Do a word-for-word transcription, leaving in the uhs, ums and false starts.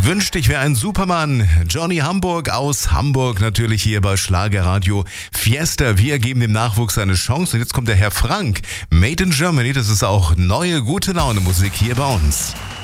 wünschte, ich wäre ein Superman. Johnny Hamburg aus Hamburg, natürlich hier bei Schlagerradio Fiesta. Wir geben dem Nachwuchs eine Chance. Und jetzt kommt der Herr Frank. Made in Germany, das ist auch neue, gute Laune Musik hier bei uns.